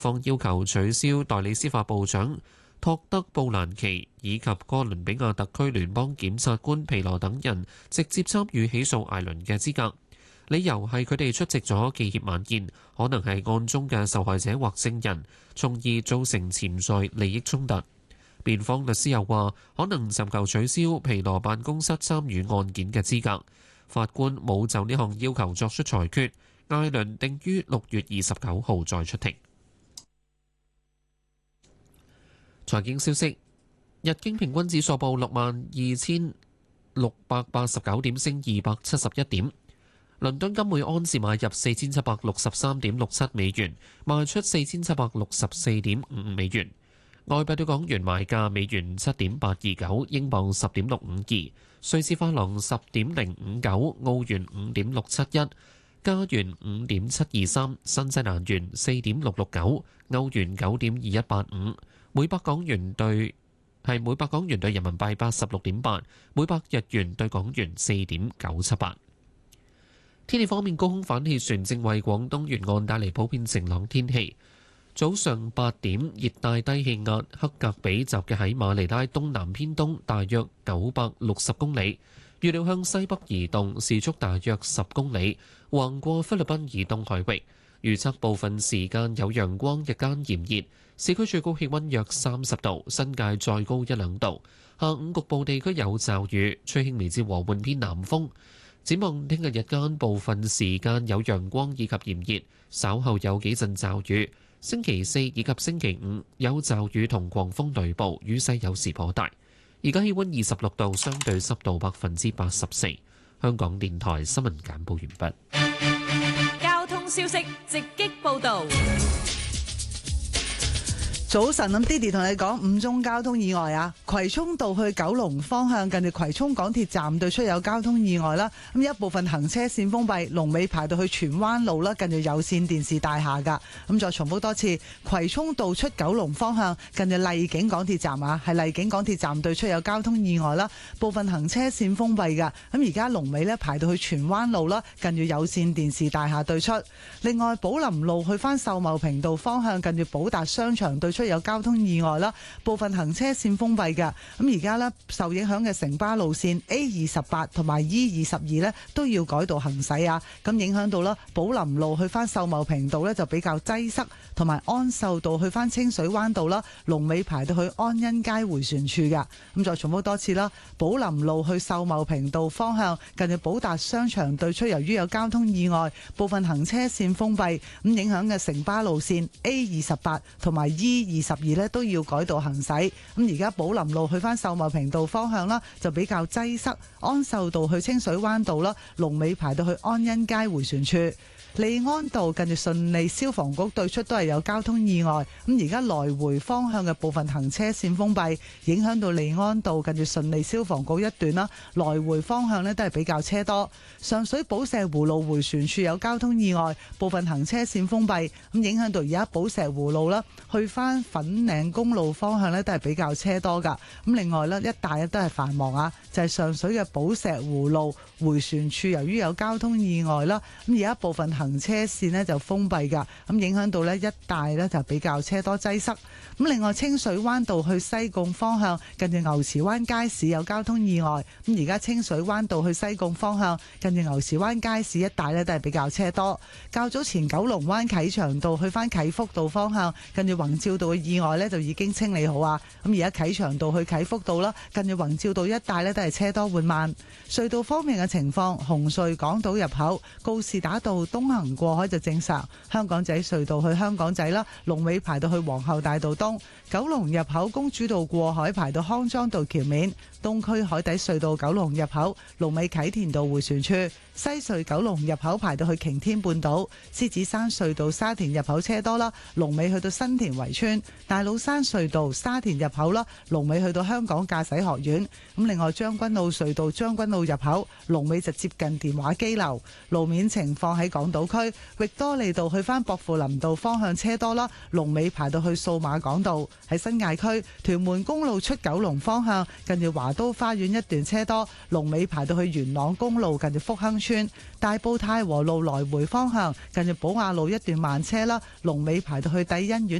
方要求取消代理司法部長托德布蘭奇以及哥倫比亞特區聯邦檢察官皮羅等人直接參與起訴艾倫嘅資格，理由係佢哋出席咗記協晚宴，可能係案中嘅受害者或證人，從而造成潛在利益衝突。辯方律師又話，可能尋求取消皮羅辦公室參與案件嘅資格。法官冇就呢項要求作出裁決，艾倫定於6月29號再出庭。財經消息，日經平均指數報62,689點，升271點。倫敦金每安士買入4763.67美元，賣出4764.55美元。外幣對港元買價：美元7.829，英鎊10.652，瑞士法郎10.059，澳元5.671，加元5.723，新西蘭元4.669，歐元9.2185，每百港元對人民幣86.8，每百日元對港元4.978。天氣方面，高空反氣旋正為廣東沿岸帶嚟普遍晴朗天氣。早上8點，熱帶低氣壓克格比集結喺馬尼拉東南偏東大約960公里，預料向西北移動，時速大約10公里，橫過菲律賓以東海域。預測部分時間有陽光，日間炎熱，市區最高氣溫約30度，新界再高1-2度。下午局部地區有驟雨，吹輕微至和緩偏南風。展望聽日日間部分時間有陽光以及炎熱，稍後有幾陣驟雨。星期四以及星期五有驟雨同狂風雷暴，雨勢有時頗大。而家氣溫26度，相對濕度84%。香港電台新聞簡報完畢。交通消息直擊報導。 早晨，咁 Didi 同你講5宗交通意外啊！葵涌道去九龍方向近住葵涌港鐵站對出有交通意外啦，咁一部分行車線封閉，龍尾排到去荃灣路啦，近住有線電視大廈噶。咁再重複多次，葵涌道出九龍方向近住荔景港鐵站啊，係荔景港鐵站對出有交通意外啦，部分行車線封閉噶。咁而家龍尾呢排到去荃灣路啦，近住有線電視大廈對出。另外，寶林路去翻秀茂坪道方向近住寶達商場對出有交通意外啦，部分行車線封閉嘅。咁而家呢，受影響嘅城巴路線 A28 同埋 E22呢都要改道行駛啊。咁影響到啦，寶林路去翻秀茂坪道呢就比較擠塞，同埋安秀道去翻清水灣道啦，龍尾排到去安欣街迴旋處嘅。咁再重複多次啦，寶林路去秀茂坪道方向近住寶達商場對出，由於有交通意外，部分行車線封閉，咁影響嘅城巴路線 A28 同埋 E22呢都要改道行駛。咁而家寶林路去翻秀茂坪道方向啦，就比較擠塞，安秀道去清水灣道啦，龍尾排到去安欣街迴旋處。利安道近住順利消防局對出都係有交通意外，咁而家來回方向嘅部分行車線封閉，影響到利安道近住順利消防局一段啦，來回方向呢都係比較車多。上水寶石湖路迴旋處有交通意外，部分行車線封閉，咁影響到而家寶石湖路啦，去翻粉嶺公路方向呢都係比較車多噶。咁另外呢，一帶都係繁忙啊，就係上水嘅寶石湖路迴旋處，由於有交通意外啦，咁而家部分行車線呢就封閉噶，咁影響到呢一帶呢就比較車多擠塞。咁另外清水灣道去西貢方向近住牛池灣街市有交通意外，咁而家清水灣道去西貢方向近住牛池灣街市一帶呢都係比較車多。較早前九龍灣啟祥道去翻啟福道方向近住宏照道嘅意外呢就已經清理好啊，咁而家啟祥道去啟福道啦，近住宏照道一帶呢都係車多緩慢。隧道方面嘅情況，紅隧港島入口告士打道東行過海就正常，香港仔隧道去香港仔啦，龍尾排到去皇后大道東，九龍入口公主道過海排到康莊道橋面，東區海底隧道九龍入口龍尾啟田道迴旋處，西隧九龍入口排到去擎天半島，獅子山隧道沙田入口車多啦，龍尾去到新田圍村。 村；大老山隧道沙田入口啦，龍尾去到香港駕駛學院。咁另外將軍澳隧道將軍澳入口龍尾就接近電話機樓。路面情況喺港島區域多利道去返薄扶林道方向車多啦，龍尾排到去數碼港道。喺新界區屯門公路出九龍方向近住華都花園一段車多，龍尾排到去元朗公路近住福亨村。大埔太和路來回方向近住寶雅路一段慢車啦，龍尾排到去帝欣苑